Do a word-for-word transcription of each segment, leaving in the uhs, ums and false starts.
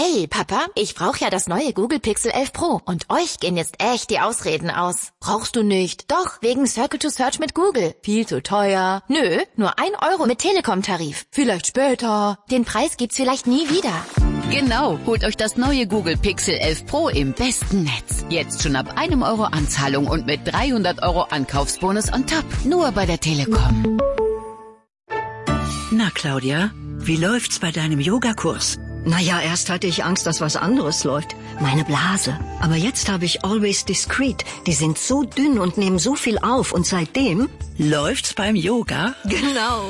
Hey, Papa, ich brauche ja das neue Google Pixel elf Pro und euch gehen jetzt echt die Ausreden aus. Brauchst du nicht? Doch, wegen Circle to Search mit Google. Viel zu teuer. Nö, nur ein Euro mit Telekom-Tarif. Vielleicht später. Den Preis gibt's vielleicht nie wieder. Genau, holt euch das neue Google Pixel elf Pro im besten Netz. Jetzt schon ab einem Euro Anzahlung und mit dreihundert Euro Ankaufsbonus on top. Nur bei der Telekom. Na, Claudia, wie läuft's bei deinem Yogakurs? Naja, erst hatte ich Angst, dass was anderes läuft. Meine Blase. Aber jetzt habe ich Always Discreet. Die sind so dünn und nehmen so viel auf. Und seitdem... Läuft's beim Yoga? Genau.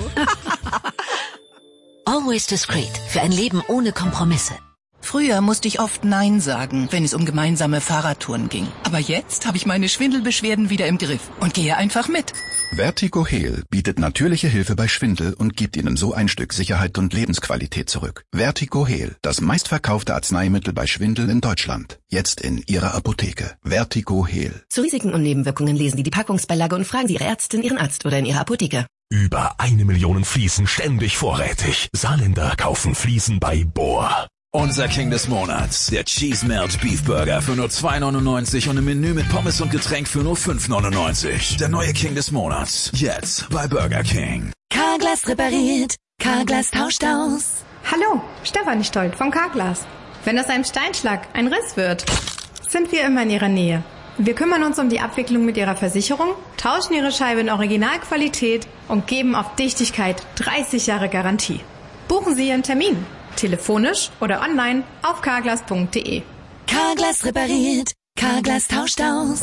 Always Discreet. Für ein Leben ohne Kompromisse. Früher musste ich oft Nein sagen, wenn es um gemeinsame Fahrradtouren ging. Aber jetzt habe ich meine Schwindelbeschwerden wieder im Griff und gehe einfach mit. Vertigo Heal bietet natürliche Hilfe bei Schwindel und gibt Ihnen so ein Stück Sicherheit und Lebensqualität zurück. Vertigo Heal, das meistverkaufte Arzneimittel bei Schwindel in Deutschland. Jetzt in Ihrer Apotheke. Vertigo Heal. Zu Risiken und Nebenwirkungen lesen Sie die Packungsbeilage und fragen Sie Ihre Ärztin, Ihren Arzt oder in Ihrer Apotheke. Über eine Million Fliesen ständig vorrätig. Saarländer kaufen Fliesen bei Bohr. Unser King des Monats, der Cheese Melt Beef Burger für nur zwei neunundneunzig und ein Menü mit Pommes und Getränk für nur fünf neunundneunzig. Der neue King des Monats, jetzt bei Burger King. Carglass repariert, Carglass tauscht aus. Hallo, Stefanie Stolt vom Carglass. Wenn aus einem Steinschlag ein Riss wird, sind wir immer in Ihrer Nähe. Wir kümmern uns um die Abwicklung mit Ihrer Versicherung, tauschen Ihre Scheibe in Originalqualität und geben auf Dichtigkeit dreißig Jahre Garantie. Buchen Sie Ihren Termin. Telefonisch oder online auf carglass punkt de. Carglass repariert, Carglass tauscht aus.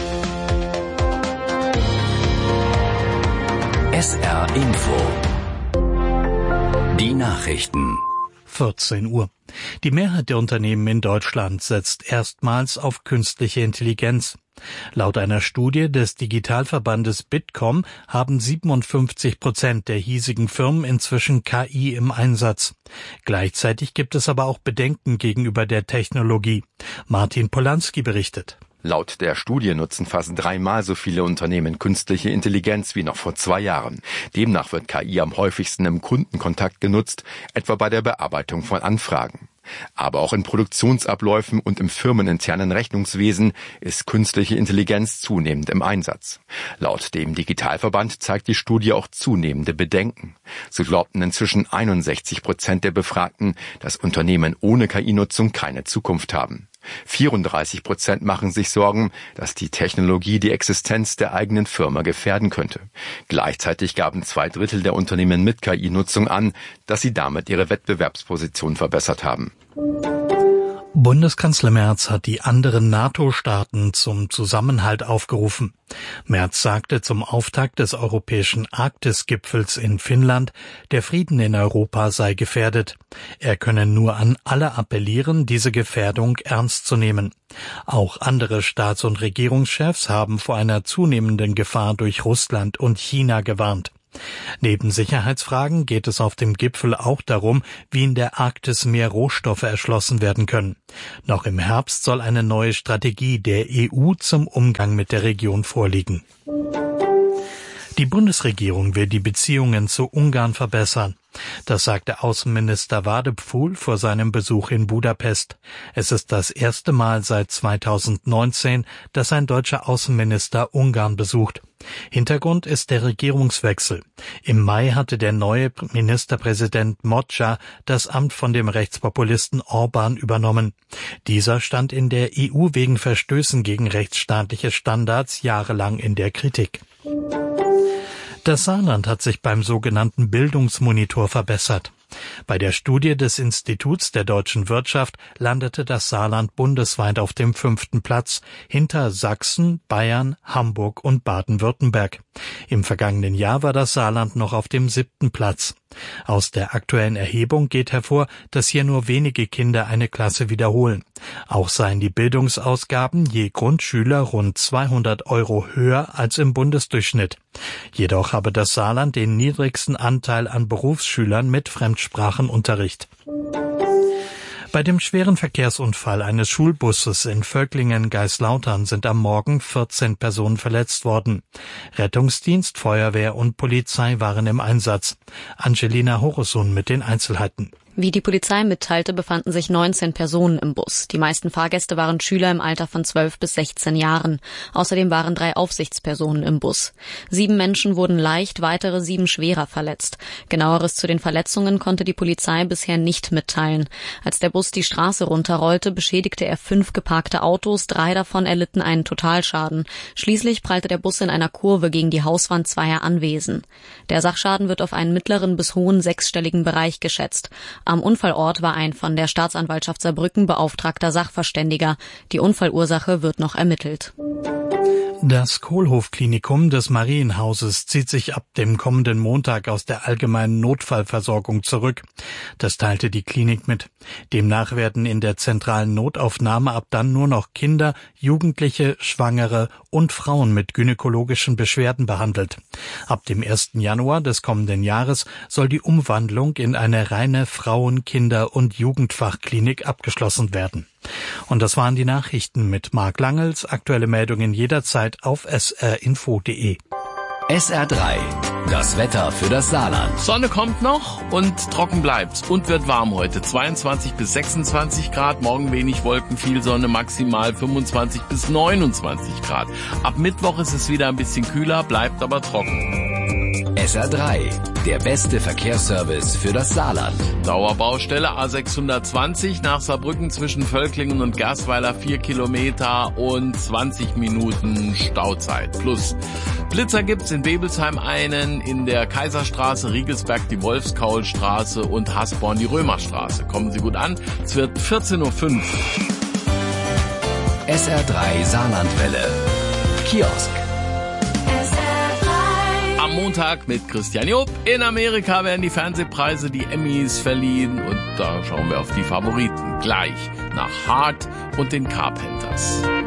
S R Info. Die Nachrichten. vierzehn Uhr. Die Mehrheit der Unternehmen in Deutschland setzt erstmals auf künstliche Intelligenz. Laut einer Studie des Digitalverbandes Bitkom haben siebenundfünfzig Prozent der hiesigen Firmen inzwischen K I im Einsatz. Gleichzeitig gibt es aber auch Bedenken gegenüber der Technologie. Martin Polanski berichtet. Laut der Studie nutzen fast dreimal so viele Unternehmen künstliche Intelligenz wie noch vor zwei Jahren. Demnach wird K I am häufigsten im Kundenkontakt genutzt, etwa bei der Bearbeitung von Anfragen. Aber auch in Produktionsabläufen und im firmeninternen Rechnungswesen ist künstliche Intelligenz zunehmend im Einsatz. Laut dem Digitalverband zeigt die Studie auch zunehmende Bedenken. So glaubten inzwischen einundsechzig Prozent der Befragten, dass Unternehmen ohne K I-Nutzung keine Zukunft haben. vierunddreißig Prozent machen sich Sorgen, dass die Technologie die Existenz der eigenen Firma gefährden könnte. Gleichzeitig gaben zwei Drittel der Unternehmen mit K I-Nutzung an, dass sie damit ihre Wettbewerbsposition verbessert haben. Bundeskanzler Merz hat die anderen NATO-Staaten zum Zusammenhalt aufgerufen. Merz sagte zum Auftakt des europäischen Arktis-Gipfels in Finnland, der Frieden in Europa sei gefährdet. Er könne nur an alle appellieren, diese Gefährdung ernst zu nehmen. Auch andere Staats- und Regierungschefs haben vor einer zunehmenden Gefahr durch Russland und China gewarnt. Neben Sicherheitsfragen geht es auf dem Gipfel auch darum, wie in der Arktis mehr Rohstoffe erschlossen werden können. Noch im Herbst soll eine neue Strategie der E U zum Umgang mit der Region vorliegen. Die Bundesregierung will die Beziehungen zu Ungarn verbessern. Das sagte Außenminister Vadepful vor seinem Besuch in Budapest. Es ist das erste Mal seit zweitausendneunzehn, dass ein deutscher Außenminister Ungarn besucht. Hintergrund ist der Regierungswechsel. Im Mai hatte der neue Ministerpräsident Mocsa das Amt von dem Rechtspopulisten Orban übernommen. Dieser stand in der E U wegen Verstößen gegen rechtsstaatliche Standards jahrelang in der Kritik. Das Saarland hat sich beim sogenannten Bildungsmonitor verbessert. Bei der Studie des Instituts der deutschen Wirtschaft landete das Saarland bundesweit auf dem fünften Platz, hinter Sachsen, Bayern, Hamburg und Baden-Württemberg. Im vergangenen Jahr war das Saarland noch auf dem siebten Platz. Aus der aktuellen Erhebung geht hervor, dass hier nur wenige Kinder eine Klasse wiederholen. Auch seien die Bildungsausgaben je Grundschüler rund zweihundert Euro höher als im Bundesdurchschnitt. Jedoch habe das Saarland den niedrigsten Anteil an Berufsschülern mit Fremdsprachenunterricht. Bei dem schweren Verkehrsunfall eines Schulbusses in Völklingen-Geislautern sind am Morgen vierzehn Personen verletzt worden. Rettungsdienst, Feuerwehr und Polizei waren im Einsatz. Angelina Horosun mit den Einzelheiten. Wie die Polizei mitteilte, befanden sich neunzehn Personen im Bus. Die meisten Fahrgäste waren Schüler im Alter von zwölf bis sechzehn Jahren. Außerdem waren drei Aufsichtspersonen im Bus. Sieben Menschen wurden leicht, weitere sieben schwerer verletzt. Genaueres zu den Verletzungen konnte die Polizei bisher nicht mitteilen. Als der Bus die Straße runterrollte, beschädigte er fünf geparkte Autos, drei davon erlitten einen Totalschaden. Schließlich prallte der Bus in einer Kurve gegen die Hauswand zweier Anwesen. Der Sachschaden wird auf einen mittleren bis hohen sechsstelligen Bereich geschätzt. Am Unfallort war ein von der Staatsanwaltschaft Saarbrücken beauftragter Sachverständiger. Die Unfallursache wird noch ermittelt. Das Kohlhoff-Klinikum des Marienhauses zieht sich ab dem kommenden Montag aus der allgemeinen Notfallversorgung zurück. Das teilte die Klinik mit. Demnach werden in der zentralen Notaufnahme ab dann nur noch Kinder, Jugendliche, Schwangere und Frauen mit gynäkologischen Beschwerden behandelt. Ab dem ersten Januar des kommenden Jahres soll die Umwandlung in eine reine Frauen-, Kinder- und Jugendfachklinik abgeschlossen werden. Und das waren die Nachrichten mit Marc Langels. Aktuelle Meldungen jederzeit auf s r info punkt d e. S R drei, das Wetter für das Saarland. Sonne kommt noch und trocken bleibt's und wird warm heute. zweiundzwanzig bis sechsundzwanzig Grad, morgen wenig Wolken, viel Sonne, maximal fünfundzwanzig bis neunundzwanzig Grad. Ab Mittwoch ist es wieder ein bisschen kühler, bleibt aber trocken. S R drei, der beste Verkehrsservice für das Saarland. Dauerbaustelle A sechshundertzwanzig nach Saarbrücken zwischen Völklingen und Gerstweiler vier Kilometer und zwanzig Minuten Stauzeit. Plus Blitzer gibt's in Bebelsheim einen, in der Kaiserstraße, Riegelsberg die Wolfskaulstraße und Hasborn die Römerstraße. Kommen Sie gut an, es wird vierzehn Uhr fünf. S R drei Saarlandwelle. Kiosk. Am Montag mit Christian Job. In Amerika werden die Fernsehpreise, die Emmys, verliehen und da schauen wir auf die Favoriten gleich nach Hart und den Carpenters.